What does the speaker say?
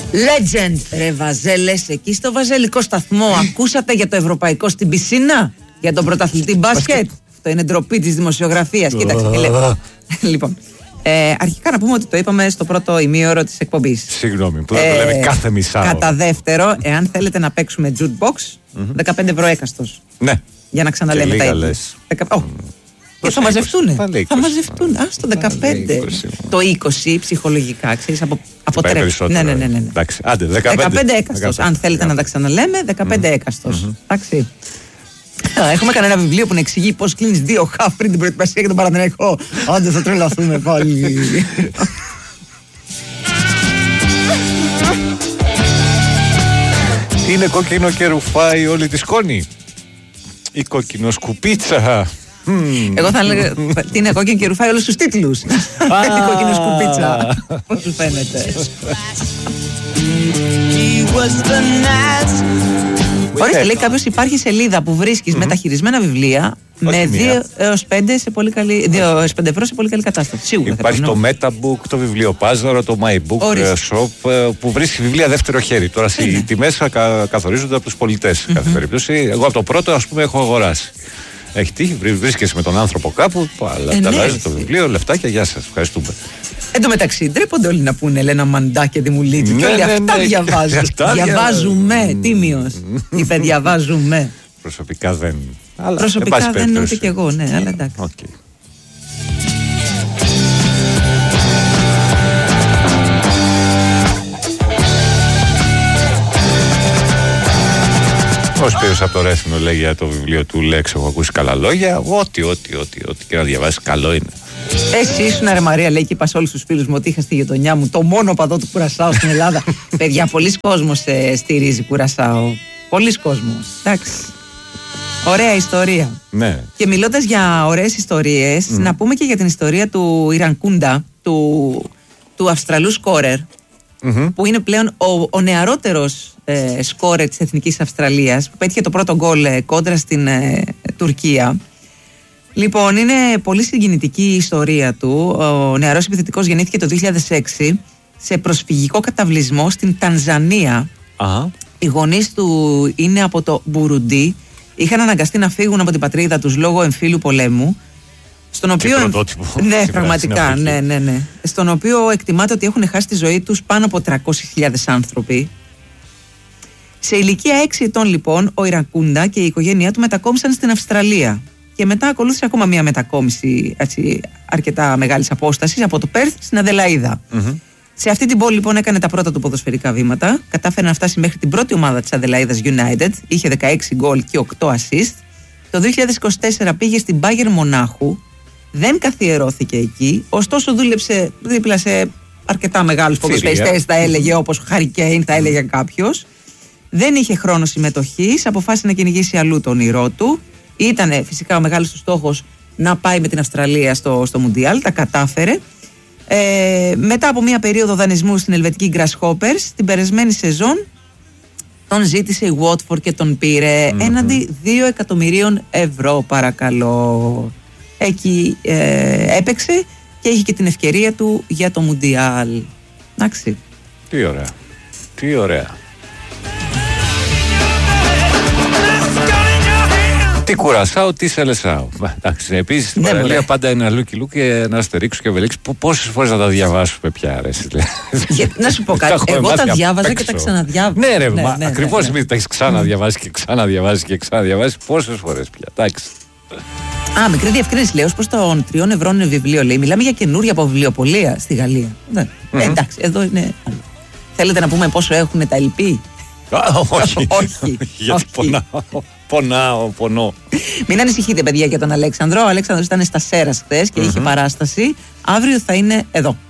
Legend, ρε Βαζέλες, εκεί στο Βαζελικό σταθμό ακούσατε για το ευρωπαϊκό στην πισίνα, για τον πρωταθλητή μπάσκετ? Αυτό είναι ντροπή της δημοσιογραφίας. Κοίταξε, λοιπόν, αρχικά να πούμε ότι το είπαμε στο πρώτο ημίωρο της εκπομπής. Συγγνώμη, που δεν το λέμε κάθε μισά ώρα. Κατά δεύτερο, εάν θέλετε να παίξουμε jukebox, 15 ευρώ έκαστος. Ναι. Για να ξαναλέμε τα ίδια. Και θα μαζευτούν. Θα μαζευτούν. Α, στο 15. Το 20 ψυχολογικά, ξέρεις, αποτρέψει. Ναι. Εντάξει, άντε, 15 έκαστος. Αν θέλετε να τα ξαναλέμε, 15 έκαστος. Εντάξει. Έχουμε κανένα βιβλίο που να εξηγεί πώς κλείνεις 2 χαφ πριν την προετοιμασία για τον Παναθηναϊκό? Άντε, θα τρελαθούμε πάλι. Είναι κόκκινο και ρουφάει όλη τη σκόνη. Η κόκκινο σκουπίτσα. Εγώ θα έλεγα τι είναι κόκκινο και ρουφάει όλους τους τίτλους. Η κόκκινο σκουπίτσα. Πώς σου φαίνεται? Ορίστε, λέει κάποιος, υπάρχει σελίδα που βρίσκεις μεταχειρισμένα βιβλία με 2 έως 5 ευρώ σε πολύ καλή κατάσταση. Σίγουρα. Υπάρχει το Metabook, το βιβλιοπάζαρο, το MyBook Shop που βρίσκει βιβλία δεύτερο χέρι. Τώρα οι τιμές καθορίζονται από τους πολιτές σε κάθε περίπτωση. Εγώ από το πρώτο, ας πούμε, έχω αγοράσει. Έχει τύχει, βρίσκεσαι με τον άνθρωπο κάπου, αλλάζει το βιβλίο, λεφτάκια, γεια σας, ευχαριστούμε. Εν τω μεταξύ, ντρέπονται όλοι να πούνε Ελένα Μαντά και Δημουλίτη. Και όλοι αυτά διαβάζουν. Διαβάζουμε, τίμιος. Είπε διαβάζουμε. Προσωπικά δεν. Προσωπικά δεν ούτε κι εγώ, ναι, αλλά εντάξει. Ο Σπύρος από το Ρέθινο λέει για το βιβλίο του Λέξ, έχω ακούσει καλά λόγια. Ό,τι και να διαβάσεις καλό είναι. Εσύ ήσουν, ρε Μαρία, λέει, και είπα σε όλους τους φίλους μου ότι είχα στη γειτονιά μου το μόνο παδό του Κουρασάου στην Ελλάδα. Παιδιά, πολλοί κόσμος στηρίζει Κουρασάου. Πολλοί κόσμος. Εντάξει. Ωραία ιστορία. Ναι. Και μιλώντας για ωραίες ιστορίες, να πούμε και για την ιστορία του Ιρανκούντα, του Αυστραλού σκόρερ, που είναι πλέον ο νεαρότερος σκόρερ της Εθνικής Αυστραλίας, που πέτυχε το πρώτο γκολ κόντρα στην Τουρκία. Λοιπόν, είναι πολύ συγκινητική η ιστορία του. Ο νεαρός επιθετικός γεννήθηκε το 2006 σε προσφυγικό καταβλισμό στην Τανζανία. Οι γονείς του είναι από το Μπουρουντί. Είχαν αναγκαστεί να φύγουν από την πατρίδα τους λόγω εμφύλιου πολέμου. Στον οποίο, ναι, πραγματικά, ναι. Στον οποίο εκτιμάται ότι έχουν χάσει τη ζωή τους πάνω από 300.000 άνθρωποι. Σε ηλικία 6 ετών, λοιπόν, ο Ιρανκούντα και η οικογένειά του μετακόμισαν στην Αυστραλία. Και μετά ακολούθησε ακόμα μια μετακόμιση αρκετά μεγάλης απόστασης από το Πέρθ στην Αδελαΐδα. Σε αυτή την πόλη, λοιπόν, έκανε τα πρώτα του ποδοσφαιρικά βήματα. Κατάφερε να φτάσει μέχρι την πρώτη ομάδα της Αδελαΐδας United. Είχε 16 γκολ και 8 assist. Το 2024 πήγε στην Bayern Μονάχου. Δεν καθιερώθηκε εκεί. Ωστόσο, δούλεψε δίπλα σε αρκετά μεγάλους ποδοσφαιριστές, θα έλεγε, όπως Harry Kane, θα έλεγε κάποιος. Δεν είχε χρόνο συμμετοχής. Αποφάσισε να κυνηγήσει αλλού το όνειρό του. Ήταν φυσικά ο μεγάλος του στόχος να πάει με την Αυστραλία στο Μουντιάλ. Τα κατάφερε. Μετά από μια περίοδο δανεισμού στην ελβετική Grasshoppers, την περασμένη σεζόν τον ζήτησε η Watford και τον πήρε έναντι 2 εκατομμυρίων ευρώ, παρακαλώ. Εκεί έπαιξε και είχε και την ευκαιρία του για το Μουντιάλ. Εντάξει. Τι ωραία. Τι ωραία. Τι Κουρασάου, τι Σελεσάου. Εντάξει, επίσης στην παραλία πάντα είναι Λούκι Λούκι και ένα Αστερίξ και Οβελίξ. Πόσες φορές να τα διαβάσουμε πια, αρέσει. Να σου πω κάτι. Εγώ τα διάβαζα και τα ξαναδιάβαζα. Ναι, ρε, ακριβώς επειδή τα έχεις ξαναδιαβάσει και ξαναδιαβάσει και ξαναδιαβάσει. Πόσες φορές πια. Εντάξει. Μικρή διευκρίνηση, λέω, προς των 3 ευρώ είναι βιβλίο, λέει. Μιλάμε για καινούρια από βιβλιοπωλεία στη Γαλλία. Εντάξει, εδώ είναι. Θέλετε να πούμε πόσο έχουν τα LP? Όχι. Γιατί πονώ. Μην ανησυχείτε, παιδιά, για τον Αλέξανδρο. Ο Αλέξανδρος ήταν στα Σέρας χθες και είχε παράσταση. Αύριο θα είναι εδώ.